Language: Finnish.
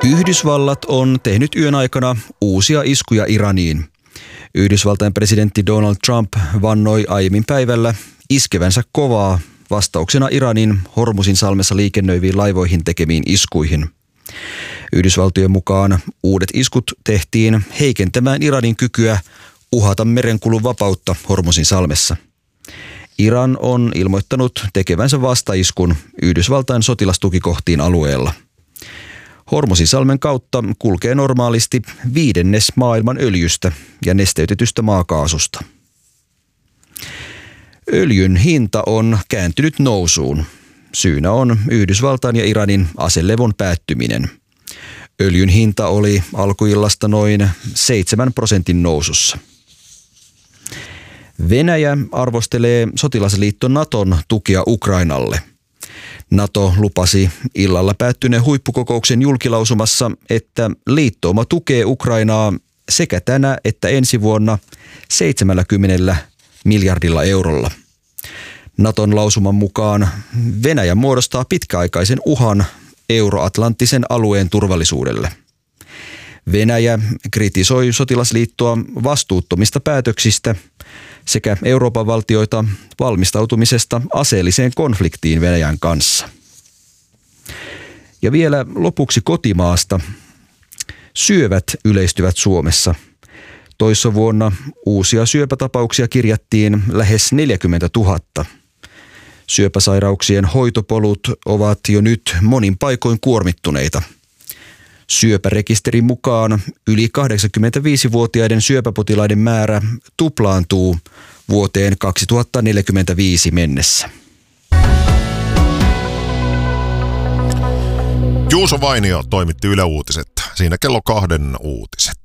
Yhdysvallat on tehnyt yön aikana uusia iskuja Iraniin. Yhdysvaltain presidentti Donald Trump vannoi aiemmin päivällä iskevänsä kovaa vastauksena Iranin Hormuzinsalmessa liikennöiviin laivoihin tekemiin iskuihin. Yhdysvaltojen mukaan uudet iskut tehtiin heikentämään Iranin kykyä uhata merenkulun vapautta Hormuzinsalmessa. Iran on ilmoittanut tekevänsä vastaiskun Yhdysvaltain sotilastukikohtiin alueella. Hormuzinsalmen kautta kulkee normaalisti 1/5 maailman öljystä ja nesteytetystä maakaasusta. Öljyn hinta on kääntynyt nousuun. Syynä on Yhdysvaltain ja Iranin aselevon päättyminen. Öljyn hinta oli alkuillasta noin 7% nousussa. Venäjä arvostelee sotilasliitto Naton tukea Ukrainalle. NATO lupasi illalla päättyneen huippukokouksen julkilausumassa, että liittouma tukee Ukrainaa sekä tänä että ensi vuonna 70 miljardilla eurolla. Naton lausuman mukaan Venäjä muodostaa pitkäaikaisen uhan euroatlanttisen alueen turvallisuudelle. Venäjä kritisoi sotilasliittoa vastuuttomista päätöksistä sekä Euroopan valtioita valmistautumisesta aseelliseen konfliktiin Venäjän kanssa. Ja vielä lopuksi kotimaasta. Syövät yleistyvät Suomessa. Toissa vuonna uusia syöpätapauksia kirjattiin lähes 40 000. Syöpäsairauksien hoitopolut ovat jo nyt monin paikoin kuormittuneita. Syöpärekisterin mukaan yli 85-vuotiaiden syöpäpotilaiden määrä tuplaantuu vuoteen 2045 mennessä. Juuso Vainio toimitti Yle Uutiset. Siinä kello 2 uutiset.